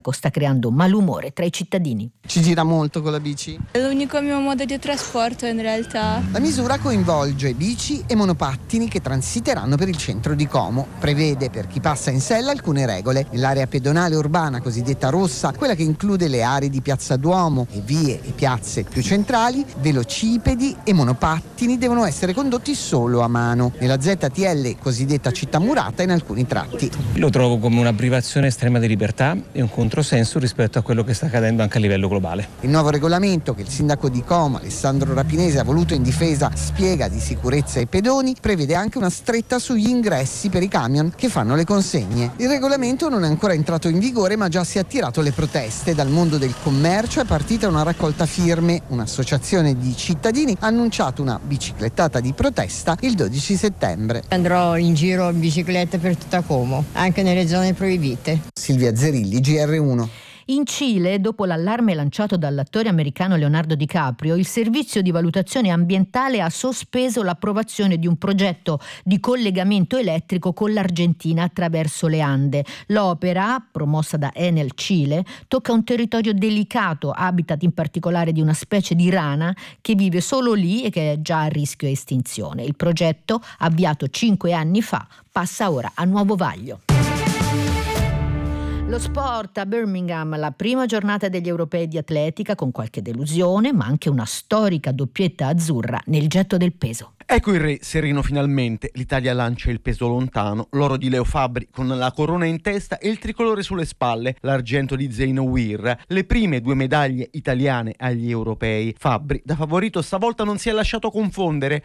sta creando malumore tra i cittadini. Ci gira molto con la bici? È l'unico mio modo di trasporto in realtà. La misura coinvolge bici e monopattini che transiteranno per il centro di Como. Prevede per chi passa in sella alcune regole. Nell'area pedonale urbana cosiddetta rossa, quella che include le aree di Piazza Duomo e vie e piazze più centrali, velocipedi e monopattini devono essere condotti solo a mano. Nella ZTL cosiddetta città murata in alcuni tratti. Lo trovo come una privazione estrema di libertà e un controsenso rispetto a quello che sta accadendo anche a livello globale. Il nuovo regolamento che il sindaco di Como, Alessandro Rapinese, ha voluto in difesa spiega di sicurezza ai pedoni, prevede anche una stretta sugli ingressi per i camion che fanno le consegne. Il regolamento non è ancora entrato in vigore, ma già si è attirato le proteste. Dal mondo del commercio è partita una raccolta firme. Un'associazione di cittadini ha annunciato una biciclettata di protesta il 12 settembre. Andrò in giro in bicicletta per tutta Como, anche nelle zone proibite. Silvia Zerilli, GR1. In Cile, dopo l'allarme lanciato dall'attore americano Leonardo DiCaprio, il servizio di valutazione ambientale ha sospeso l'approvazione di un progetto di collegamento elettrico con l'Argentina attraverso le Ande. L'opera, promossa da Enel Cile, tocca un territorio delicato, habitat in particolare di una specie di rana che vive solo lì e che è già a rischio estinzione. Il progetto, avviato 5 anni fa, passa ora a nuovo vaglio. Lo sport a Birmingham, la prima giornata degli europei di atletica con qualche delusione, ma anche una storica doppietta azzurra nel getto del peso. Ecco il re sereno finalmente, l'Italia lancia il peso lontano, l'oro di Leo Fabbri con la corona in testa e il tricolore sulle spalle, l'argento di Zeino Weir, le prime 2 medaglie italiane agli europei. Fabbri da favorito stavolta non si è lasciato confondere,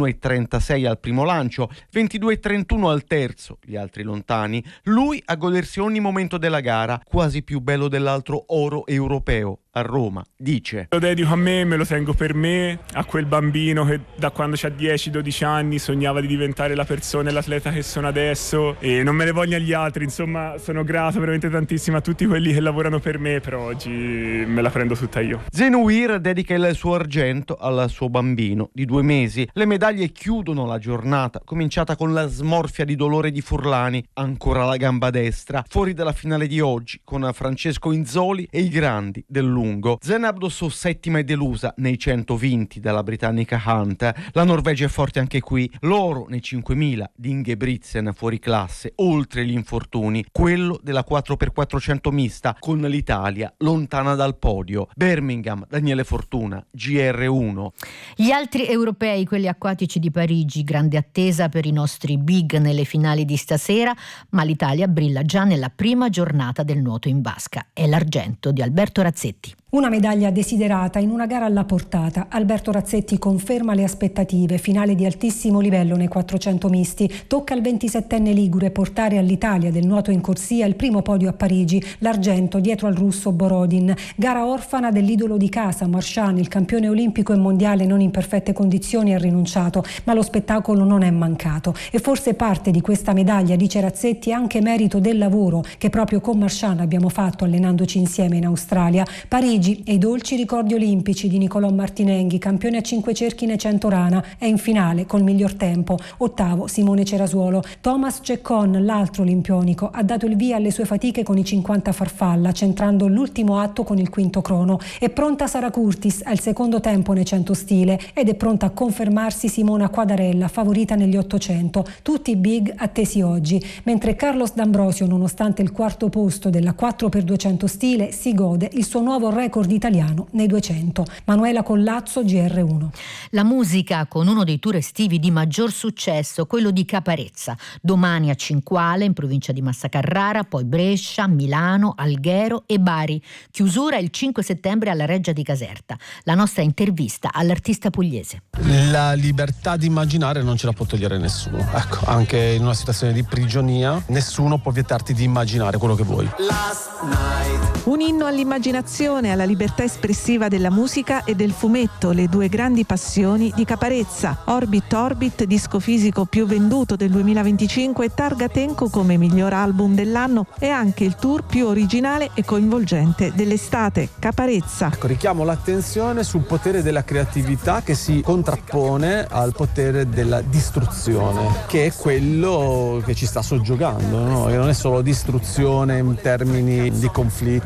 21,36 al primo lancio, 22,31 al terzo, gli altri lontani, lui a godersi ogni momento della gara, quasi più bello dell'altro oro europeo. A Roma, dice: Lo dedico a me lo tengo per me, a quel bambino che da quando c'ha 10-12 anni sognava di diventare la persona e l'atleta che sono adesso, e non me ne voglio agli altri, insomma sono grato veramente tantissimo a tutti quelli che lavorano per me, però oggi me la prendo tutta io. Zeino Weir dedica il suo argento al suo bambino di 2 mesi. Le medaglie chiudono la giornata, cominciata con la smorfia di dolore di Furlani, ancora la gamba destra, fuori dalla finale di oggi con Francesco Inzoli e i grandi del lungo. Zena Abdosso settima e delusa nei 100 vinti dalla britannica Hunt. La Norvegia è forte anche qui, l'oro nei 5000 di Ingebrigtsen fuori classe, oltre gli infortuni, quello della 4x400 mista con l'Italia lontana dal podio. Birmingham, Daniele Fortuna, GR1. Gli altri europei, quelli acquatici di Parigi, grande attesa per i nostri big nelle finali di stasera, ma l'Italia brilla già nella prima giornata del nuoto in vasca. È l'argento di Alberto Razzetti. Una medaglia desiderata in una gara alla portata. Alberto Razzetti conferma le aspettative. Finale di altissimo livello nei 400 misti. Tocca al 27enne ligure portare all'Italia del nuoto in corsia il primo podio a Parigi. L'argento dietro al russo Borodin. Gara orfana dell'idolo di casa, Marchand, il campione olimpico e mondiale non in perfette condizioni, ha rinunciato, ma lo spettacolo non è mancato. E forse parte di questa medaglia, dice Razzetti, è anche merito del lavoro che proprio con Marchand abbiamo fatto allenandoci insieme in Australia. Parigi e i dolci ricordi olimpici di Nicolò Martinenghi, campione a 5 cerchi nei 100 rana, è in finale col miglior tempo. Ottavo Simone Cerasuolo. Thomas Ceccon, l'altro olimpionico, ha dato il via alle sue fatiche con i 50 farfalla, centrando l'ultimo atto con il quinto crono. È pronta Sara Curtis al secondo tempo nei 100 stile ed è pronta a confermarsi Simona Quadarella, favorita negli 800. Tutti i big attesi oggi, mentre Carlos D'Ambrosio, nonostante il quarto posto della 4x200 stile, si gode il suo nuovo record italiano nei 200. Manuela Collazzo, GR1. La musica con uno dei tour estivi di maggior successo, quello di Caparezza. Domani a Cinquale, in provincia di Massa Carrara, poi Brescia, Milano, Alghero e Bari. Chiusura il 5 settembre alla Reggia di Caserta. La nostra intervista all'artista pugliese. La libertà di immaginare non ce la può togliere nessuno. Ecco, anche in una situazione di prigionia, nessuno può vietarti di immaginare quello che vuoi. Un inno all'immaginazione, alla libertà espressiva della musica e del fumetto, le due grandi passioni di Caparezza. Orbit, disco fisico più venduto del 2025, targa Tenco come miglior album dell'anno e anche il tour più originale e coinvolgente dell'estate. Caparezza. Ecco, richiamo l'attenzione sul potere della creatività che si contrappone al potere della distruzione, che è quello che ci sta soggiogando, no? E non è solo distruzione in termini di conflitto